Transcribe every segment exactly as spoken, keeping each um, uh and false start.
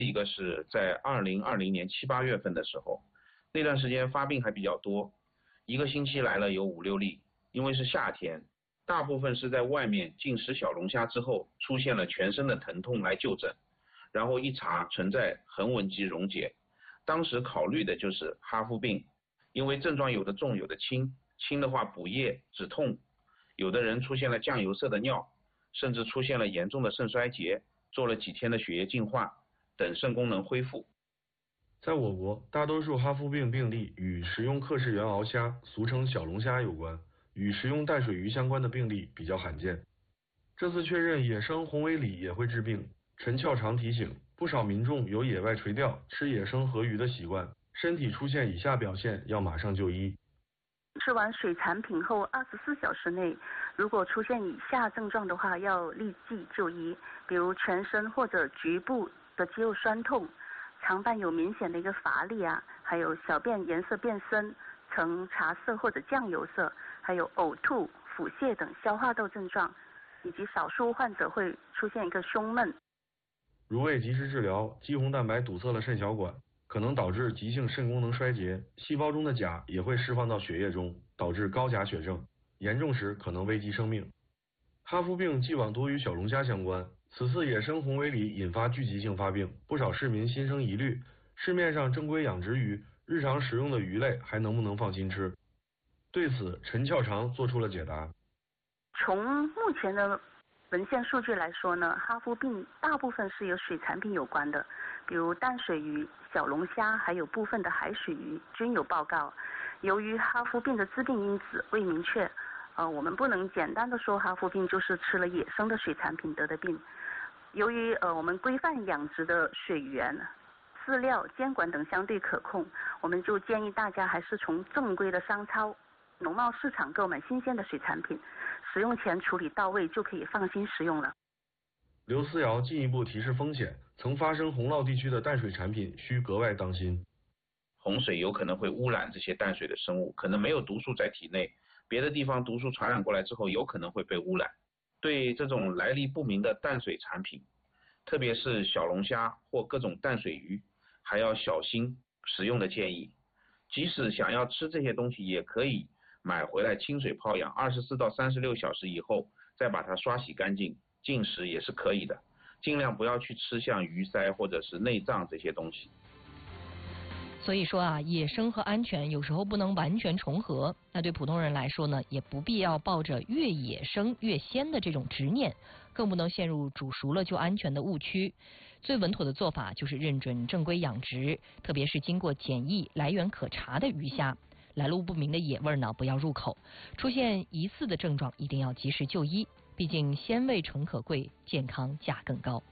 一个是在二零二零年七八月份的时候，那段时间发病还比较多，一个星期来了有五六例，因为是夏天，大部分是在外面进食小龙虾之后出现了全身的疼痛来就诊，然后一查存在横纹肌溶解，当时考虑的就是哈夫病，因为症状有的重有的轻，轻的话补液止痛，有的人出现了酱油色的尿，甚至出现了严重的肾衰竭，做了几天的血液净化，等肾功能恢复。 在我国，大多数哈夫病病例与食用克氏原螯虾，俗称小龙虾有关，与食用淡水鱼相关的病例比较罕见。这次确认野生红尾鲤也会致病，陈翘常提醒，不少民众有野外垂钓、吃野生河鱼的习惯，身体出现以下表现要马上就医。 吃完水产品后二十四小时内，如果出现以下症状的话，要立即就医，比如全身或者局部的肌肉酸痛，常伴有明显的一个乏力啊，还有小便颜色变深，呈茶色或者酱油色，还有呕吐、腹泻等消化道症状，以及少数患者会出现一个胸闷。 如未及时治疗，肌红蛋白堵塞了肾小管，可能导致急性肾功能衰竭，细胞中的钾也会释放到血液中，导致高钾血症，严重时可能危及生命。哈夫病既往多与小龙虾相关，此次野生红尾鲤引发聚集性发病，不少市民心生疑虑，市面上正规养殖鱼、日常食用的鱼类还能不能放心吃？对此，陈翘常做出了解答。 从目前的文献数据来说呢，哈夫病大部分是由水产品有关的，比如淡水鱼、小龙虾，还有部分的海水鱼均有报告。由于哈夫病的致病因子未明确，呃，我们不能简单的说哈夫病就是吃了野生的水产品得的病。由于呃我们规范养殖的水源、饲料、监管等相对可控，我们就建议大家还是从正规的商超、农贸市场购买新鲜的水产品，使用前处理到位就可以放心食用了。 刘思瑶进一步提示风险，曾发生洪涝地区的淡水产品需格外当心。 洪水有可能会污染这些淡水的生物，可能没有毒素在体内，别的地方毒素传染过来之后有可能会被污染。对这种来历不明的淡水产品，特别是小龙虾或各种淡水鱼，还要小心食用的建议。即使想要吃这些东西，也可以买回来清水泡养，二十四到三十六小时以后再把它刷洗干净，进食也是可以的。尽量不要去吃像鱼鳃或者是内脏这些东西。 所以说啊，野生和安全有时候不能完全重合。那对普通人来说呢，也不必要抱着越野生越鲜的这种执念，更不能陷入煮熟了就安全的误区。最稳妥的做法就是认准正规养殖，特别是经过检疫、来源可查的鱼虾。来路不明的野味呢，不要入口。出现疑似的症状，一定要及时就医。毕竟鲜味诚可贵，健康价更高。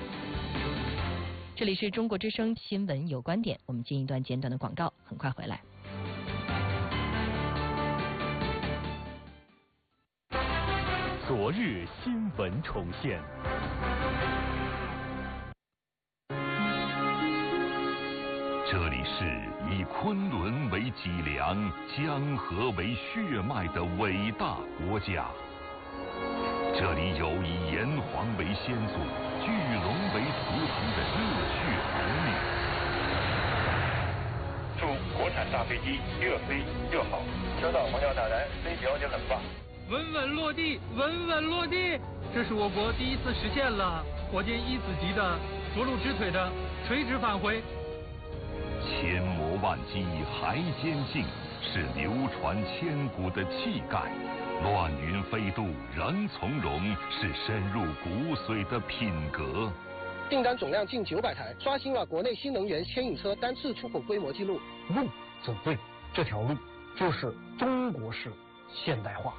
这里是中国之声新闻有观点，我们进一段简短的广告，很快回来。 昨日新闻重现。这里是以昆仑为脊梁、江河为血脉的伟大国家。这里有以炎黄为先祖、巨龙为图腾的热血儿女。 祝国产大飞机越飞越好。收到，黄教打来，飞行就很棒。 稳稳落地，稳稳落地，这是我国第一次实现了火箭一子级的着陆直腿的垂直返回。 千磨万击还坚劲，是流传千古的气概。乱云飞渡仍从容，是深入骨髓的品格。 订单总量近九百台，刷新了国内新能源牵引车单次出口规模记录。 路走对，这条路就是中国式现代化。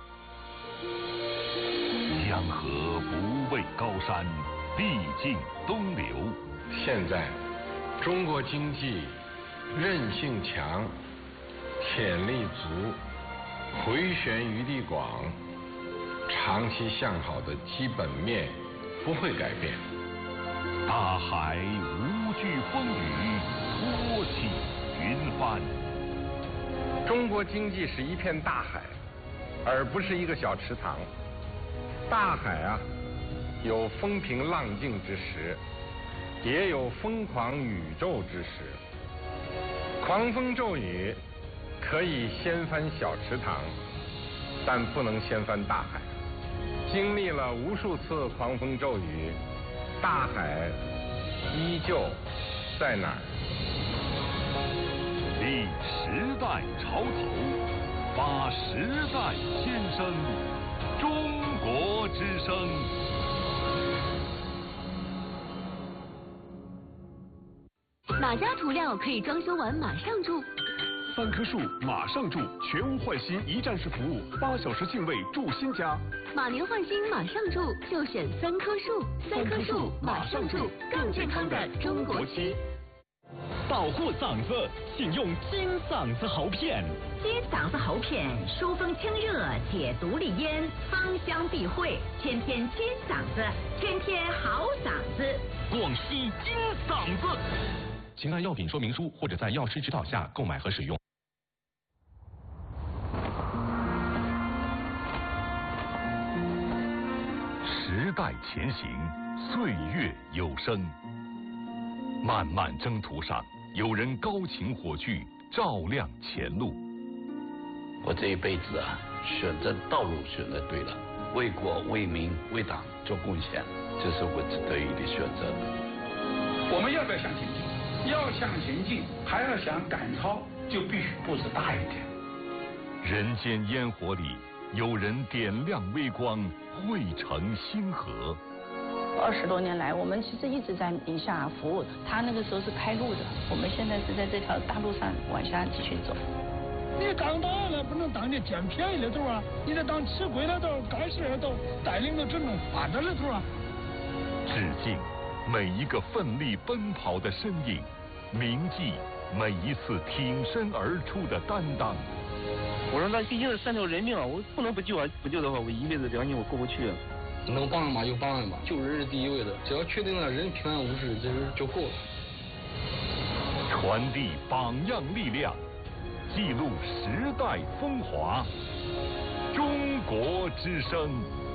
江河不畏高山，必尽东流。 现在中国经济韧性强，潜力足，回旋余地广，长期向好的基本面不会改变。 大海无惧风雨，托起云帆。 中国经济是一片大海，而不是一个小池塘。大海啊，有风平浪静之时， 也有疯狂宇宙之时。狂风骤雨可以掀翻小池塘，但不能掀翻大海。经历了无数次狂风骤雨，大海依旧在哪儿？ 立时代潮头，发时代先声，中国之声。 哪家涂料可以装修完马上住？ 三棵树马上住，全屋换新一站式服务，八小时净位住新家。 马年换新马上住，就选三棵树。三棵树马上住，更健康的中国漆。 保护嗓子，请用金嗓子喉片。 金嗓子喉片疏风清热，解毒利咽，芳香避秽，天天金嗓子，天天好嗓子。 广西金嗓子。请按药品说明书或者在药师指导下购买和使用。 时代前行，岁月有声。漫漫征途上，有人高擎火炬，照亮前路。 我这一辈子啊，选择道路选择对了，为国为民为党做贡献，这是我值得意的选择。 我们要不要向前进？要向前进，还要想赶超，就必须步子大一点。 人间烟火里，有人点亮微光，汇成星河。 二十多年来，我们其实一直在宁夏服务。他那个时候是开路的，我们现在是在这条大路上往下继续走。 你当大了不能当你捡便宜的头啊，你得当吃亏的头，干事的头，带领着整种发展的头啊。 致敬每一个奋力奔跑的身影，铭记每一次挺身而出的担当。 我说那毕竟是三条人命啊，我不能不救啊！不救的话，我一辈子良心我过不去啊。 能帮一把就帮一把，救人是第一位的，只要确定了人平安无事，这人就够了。 传递榜样力量，记录时代风华，中国之声。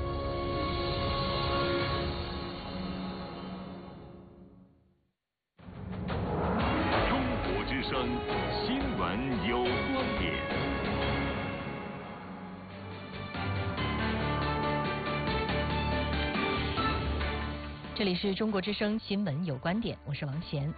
中国之声新闻有观点。 这里是中国之声新闻有观点，我是王贤。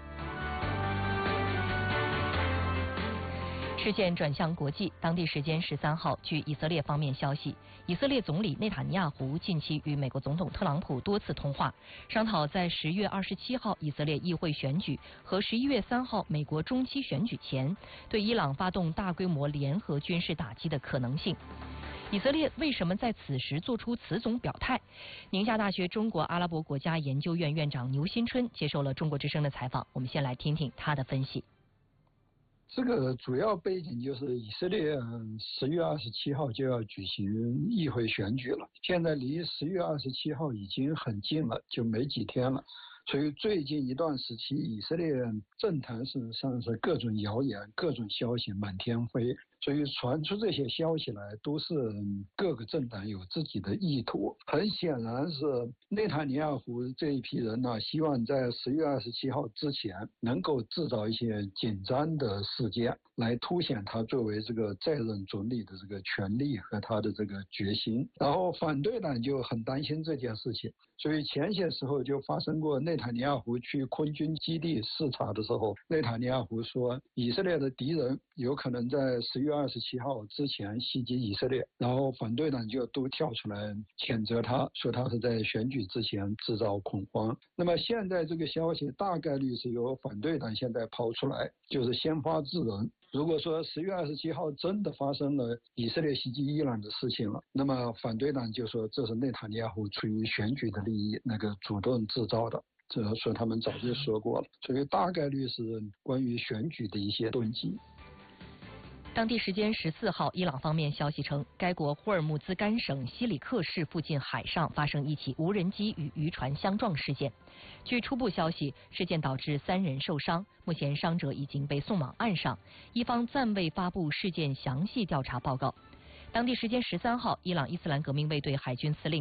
视线转向国际，当地时间十三号，据以色列方面消息，以色列总理内塔尼亚胡近期与美国总统特朗普多次通话，商讨在十月二十七号以色列议会选举和十一月三号美国中期选举前，对伊朗发动大规模联合军事打击的可能性。以色列为什么在此时做出此种表态？宁夏大学中国阿拉伯国家研究院院长牛新春接受了中国之声的采访，我们先来听听他的分析。 这个主要背景就是以色列十月二十七号就要举行议会选举了，现在离十月二十七号已经很近了，就没几天了。所以最近一段时期，以色列政坛事实上是各种谣言、各种消息满天飞，所以传出这些消息来，都是各个政党有自己的意图。很显然是内塔尼亚胡这一批人呢、啊，希望在十月二十七号之前能够制造一些紧张的事件，来凸显他作为这个在任总理的这个权力和他的这个决心。然后反对党就很担心这件事情，所以前些时候就发生过内塔尼亚胡去空军基地视察的时候，内塔尼亚胡说以色列的敌人有可能在十月二十七号之前袭击以色列，然后反对党就都跳出来谴责他，说他是在选举之前制造恐慌。那么现在这个消息大概率是由反对党现在抛出来，就是先发制人。如果说十月二十七号真的发生了以色列袭击伊朗的事情了，那么反对党就说这是内塔尼亚胡出于选举的利益那个主动制造的，这说他们早就说过了，所以大概率是关于选举的一些动机。 当地时间十四号，伊朗方面消息称，该国霍尔木兹干省西里克市附近海上发生一起无人机与渔船相撞事件。据初步消息，事件导致三人受伤，目前伤者已经被送往岸上，伊方暂未发布事件详细调查报告。当地时间十三号，伊朗伊斯兰革命卫队海军司令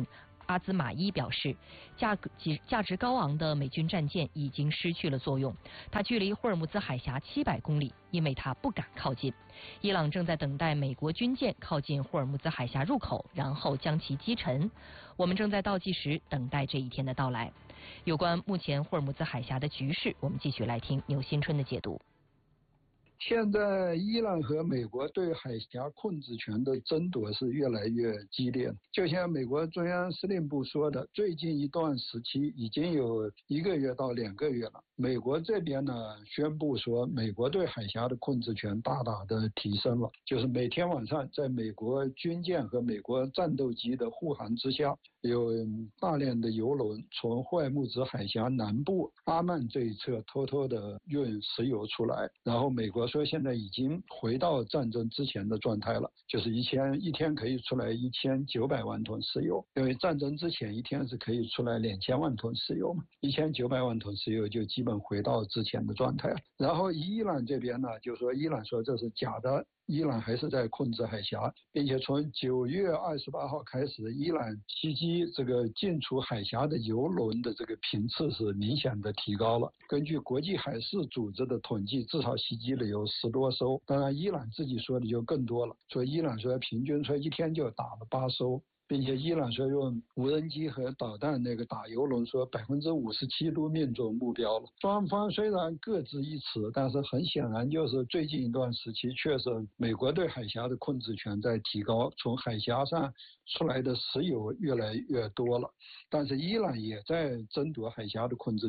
阿兹马伊表示，价格价值高昂的美军战舰已经失去了作用，它距离霍尔木兹海峡七百公里，因为它不敢靠近。伊朗正在等待美国军舰靠近霍尔木兹海峡入口，然后将其击沉。我们正在倒计时，等待这一天的到来。有关目前霍尔木兹海峡的局势，我们继续来听牛新春的解读。 现在伊朗和美国对海峡控制权的争夺是越来越激烈，就像美国中央司令部说的，最近一段时期已经有一个月到两个月了。美国这边呢宣布说，美国对海峡的控制权大大的提升了，就是每天晚上在美国军舰和美国战斗机的护航之下，有大量的油轮从霍尔木兹海峡南部阿曼这一侧偷偷的运石油出来，然后美国说现在已经回到战争之前的状态了，就是一千一天可以出来一千九百万吨石油，因为战争之前一天是可以出来两千万吨石油嘛，一千九百万吨石油就基本回到之前的状态。然后伊朗这边呢，就说伊朗说这是假的。伊朗还是在控制海峡，并且从九月二十八号开始，伊朗袭击这个进出海峡的油轮的这个频次是明显的提高了。根据国际海事组织的统计，至少袭击了有十多艘，当然伊朗自己说的就更多了，说伊朗说平均说一天就打了八艘。并且伊朗说用无人机和导弹那个打油轮，说百分之五十七都命中目标了。双方虽然各执一词，但是很显然就是最近一段时期，确实美国对海峡的控制权在提高，从海峡上出来的石油越来越多了，但是伊朗也在争夺海峡的控制权。